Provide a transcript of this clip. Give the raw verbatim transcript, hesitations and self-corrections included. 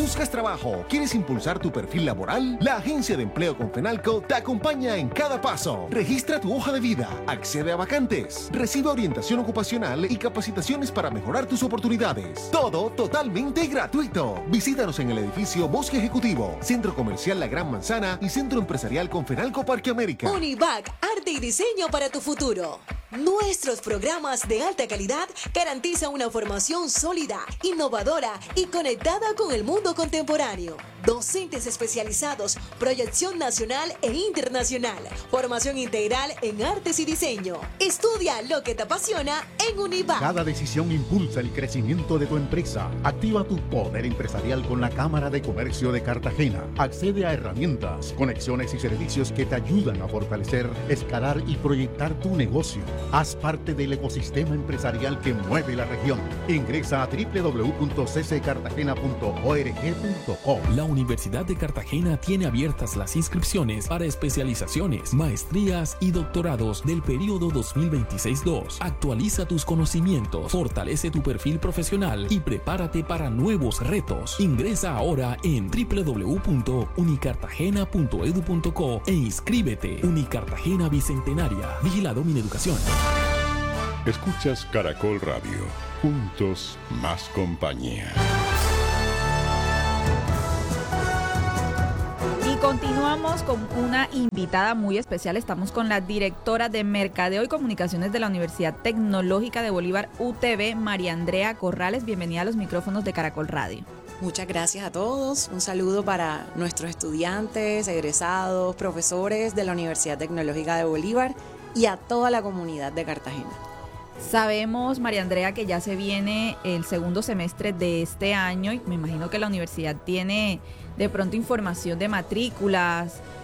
¿Buscas trabajo? ¿Quieres impulsar tu perfil laboral? La Agencia de Empleo Confenalco te acompaña en cada paso. Registra tu hoja de vida, accede a vacantes, recibe orientación ocupacional y capacitaciones para mejorar tus oportunidades. Todo totalmente gratuito. Visítanos en el edificio Bosque Ejecutivo, Centro Comercial La Gran Manzana y Centro Empresarial Confenalco Parque América. Univac, arte y diseño para tu futuro. Nuestros programas de alta calidad garantizan una formación sólida, innovadora y conectada con el mundo contemporáneo. Docentes especializados, proyección nacional e internacional, formación integral en artes y diseño. Estudia lo que te apasiona en Univac. Cada decisión impulsa el crecimiento de tu empresa. Activa tu poder empresarial con la Cámara de Comercio de Cartagena. Accede a herramientas, conexiones y servicios que te ayudan a fortalecer, escalar y proyectar tu negocio. Haz parte del ecosistema empresarial que mueve la región. Ingresa a doble u doble u doble u punto c c cartagena punto org punto co. La Universidad de Cartagena tiene abiertas las inscripciones para especializaciones, maestrías y doctorados del periodo dos mil veintiséis dos. Actualiza tus conocimientos, fortalece tu perfil profesional y prepárate para nuevos retos. Ingresa ahora en doble u doble u doble u punto unicartagena punto edu punto co e inscríbete. Unicartagena Bicentenaria. Vigilado Mineducación. Escuchas Caracol Radio. Juntos más compañía. Y continuamos con una invitada muy especial. Estamos con la directora de Mercadeo y Comunicaciones de la Universidad Tecnológica de Bolívar, U T B, María Andrea Corrales. Bienvenida a los micrófonos de Caracol Radio. Muchas gracias a todos. Un saludo para nuestros estudiantes, egresados, profesores de la Universidad Tecnológica de Bolívar y a toda la comunidad de Cartagena. Sabemos, María Andrea, que ya se viene el segundo semestre de este año y me imagino que la universidad tiene de pronto información de matrículas,